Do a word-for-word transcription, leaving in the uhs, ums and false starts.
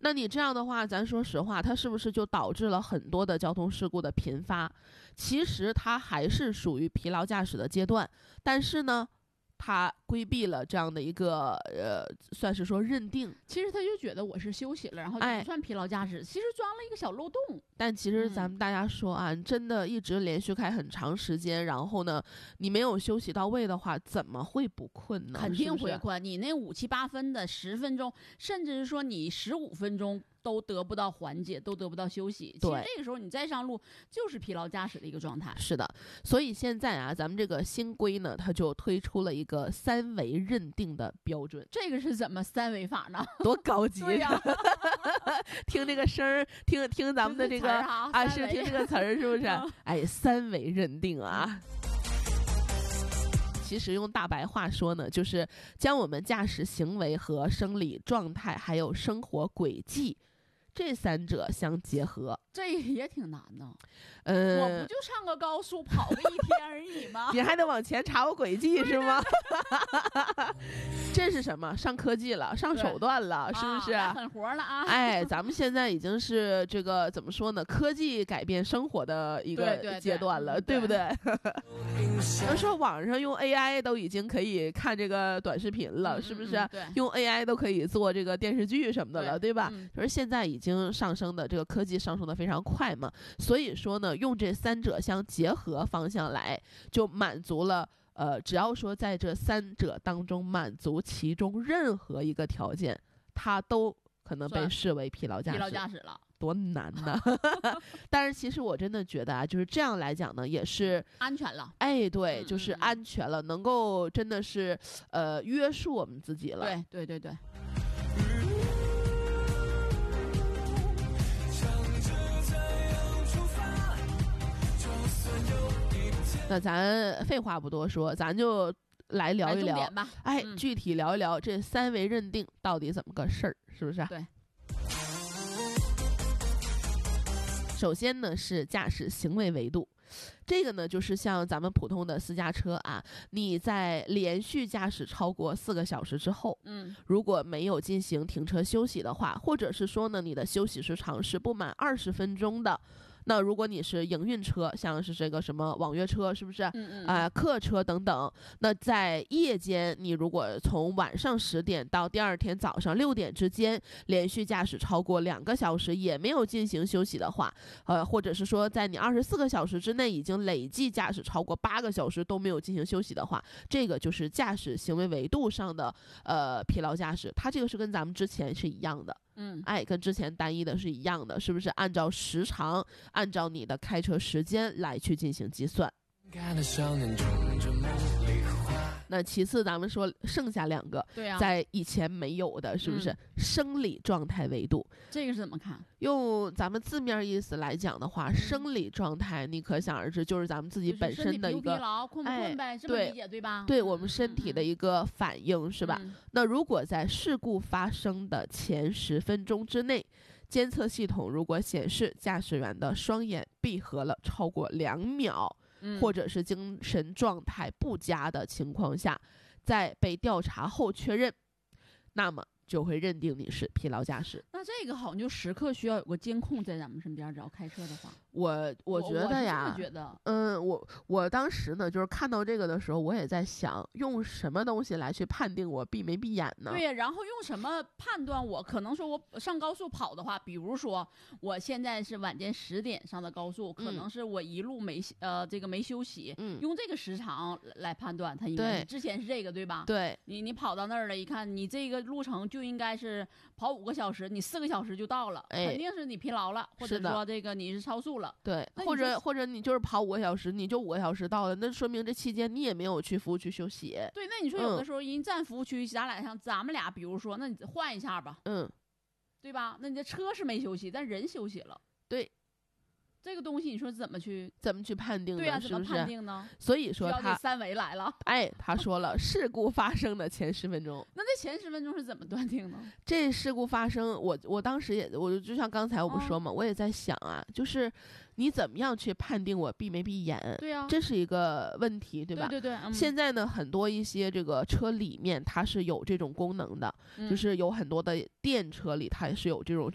那你这样的话，咱说实话，它是不是就导致了很多的交通事故的频发？其实它还是属于疲劳驾驶的阶段，但是呢，他规避了这样的一个呃，算是说认定。 其实他就觉得我是休息了，然后就不算疲劳驾驶、哎、其实钻了一个小漏洞。 但其实咱们大家说啊、嗯、真的一直连续开很长时间，然后呢你没有休息到位的话，怎么会不困呢？ 肯定会困。你那五七八分的十分钟，甚至是说你十五分钟都得不到缓解，都得不到休息。其实这个时候你再上路就是疲劳驾驶的一个状态。 是的，所以现在啊，咱们这个新规呢，它就推出了一个三维认定的标准。 这个是怎么三维法呢？ 多高级！ 对呀、啊， 听这个声儿，听听咱们的这个啊，是听这个词儿，是不是？哎，三维认定啊。其实用大白话说呢，就是将我们驾驶行为和生理状态还有生活轨迹这三者相结合。 这也挺难的。 呃， 我不就上个高速跑个一天而已吗？ 你还得往前查我轨迹是吗？这是什么？上科技了，上手段了，是不是？ 啊、狠活了啊！ 哎，咱们现在已经是这个怎么说呢？科技改变生活的一个阶段了， 对, 对, 对, 对不对？要说网上用 A I 都已经可以看这个短视频了， 嗯、 是不是、 嗯？对， 用 A I 都可以做这个电视剧什么的了， 对, 对吧？ 嗯、 可是现在已经上升的这个科技上升的非常快嘛，所以说呢，用这三者相结合方向来，就满足了。呃，只要说在这三者当中满足其中任何一个条件，它都可能被视为疲劳驾驶。 疲劳驾驶了， 多难呢！但是其实我真的觉得啊，就是这样来讲呢，也是安全了。 哎，对，就是安全了，嗯、能够真的是呃约束我们自己了。 对对对对。 那咱废话不多说，咱就来聊一聊吧。 哎、 嗯， 具体聊一聊这三维认定到底怎么个事儿，是不是？ 对。 首先呢是驾驶行为维度，这个呢就是像咱们普通的私家车啊，你在连续驾驶超过四个小时之后， 嗯， 如果没有进行停车休息的话，或者是说呢你的休息时长是不满二十分钟的。那如果你是营运车，像是这个什么网约车，是不是？ 嗯嗯。 啊、呃，客车等等。那在夜间，你如果从晚上十点到第二天早上六点之间，连续驾驶超过两个小时，也没有进行休息的话，呃，或者是说在你二十四个小时之内已经累计驾驶超过八个小时都没有进行休息的话，这个就是驾驶行为维度上的呃疲劳驾驶。它这个是跟咱们之前是一样的。 嗯， 哎，跟之前单一的是一样的，是不是？按照时长，按照你的开车时间来去进行计算。那其次咱们说剩下两个， 对啊， 在以前没有的，是不是、嗯、生理状态维度？ 这个是怎么看？ 用咱们字面意思来讲的话、嗯、生理状态你可想而知就是咱们自己本身的一个、 就是、疲劳困不困呗、哎、这么理解对吧？ 对，我们身体的一个反应、嗯、是吧、嗯、那如果在事故发生的前十分钟之内，监测系统如果显示驾驶员的双眼闭合了超过两秒， 嗯、 或者是精神状态不佳的情况下，在被调查后确认，那么就会认定你是疲劳驾驶。 那这个好像就时刻需要有个监控在咱们身边，只要开车的话。 我我觉得呀， 我觉得， 嗯，我我当时呢，就是看到这个的时候，我也在想，用什么东西来去判定我闭没闭眼呢？ 对呀，然后用什么判断我？可能说我上高速跑的话，比如说我现在是晚间十点上的高速，可能是我一路没、嗯、呃这个没休息， 嗯， 用这个时长来判断它应该是之前是这个对吧？ 对， 你你跑到那儿了，一看你这个路程就应该是跑五个小时，你四个小时就到了， 哎、 肯定是你疲劳了，或者说这个你是超速了。 对，或者或者你就是跑五个小时，你就五个小时到了，那说明这期间你也没有去服务区休息。 对，那你说有的时候人站服务区，咱俩像咱们俩，比如说，那你换一下吧， 嗯， 对吧？那你的车是没休息，但人休息了。 对。 这个东西你说怎么去怎么去判定呢？ 对啊， 是不是怎么判定呢？ 所以说他三维来了。 哎，他说了，事故发生的前十分钟。 那这前十分钟是怎么断定呢？ 这事故发生，我我当时也，我就像刚才我不说嘛，哦、我也在想啊，就是你怎么样去判定我闭没闭眼？ 对呀、啊， 这是一个问题，对吧？ 对对对。嗯、 现在呢，很多一些这个车里面它是有这种功能的， 嗯、 就是有很多的电车里它是有这种